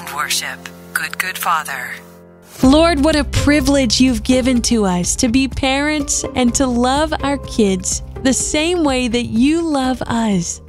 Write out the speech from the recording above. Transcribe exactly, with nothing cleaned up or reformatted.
and worship. Good, good Father. Lord, what a privilege you've given to us to be parents and to love our kids the same way that you love us.